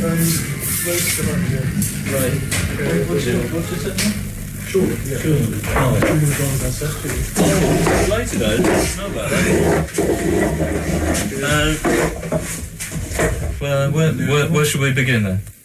Right. What's your name? Sure. Oh, later, I didn't know about that. Well, where should we begin then?